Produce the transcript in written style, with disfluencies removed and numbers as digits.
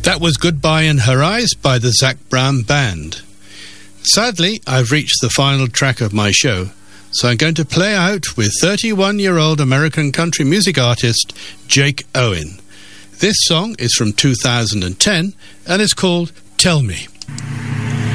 That was Goodbye in Her Eyes by the Zac Brown Band. Sadly, I've reached the final track of my show, so I'm going to play out with 31-year-old American country music artist Jake Owen. This song is from 2010 and is called Tell Me.